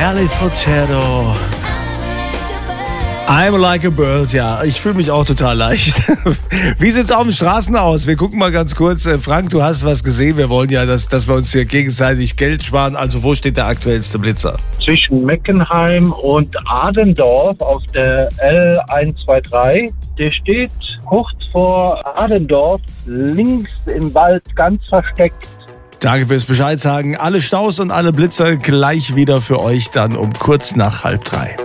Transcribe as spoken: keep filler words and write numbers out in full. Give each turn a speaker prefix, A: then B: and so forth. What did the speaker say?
A: Nelly Furtado. I'm like a bird, ja. Ich fühle mich auch total leicht. Wie sieht's auf den Straßen aus? Wir gucken mal ganz kurz. Frank, du hast was gesehen. Wir wollen ja, dass, dass wir uns hier gegenseitig Geld sparen. Also wo steht der aktuellste Blitzer?
B: Zwischen Meckenheim und Adendorf auf der L hundertdreiundzwanzig. Der steht kurz vor Adendorf, links im Wald, ganz versteckt.
A: Danke fürs Bescheid sagen. Alle Staus und alle Blitzer gleich wieder für euch dann um kurz nach halb drei.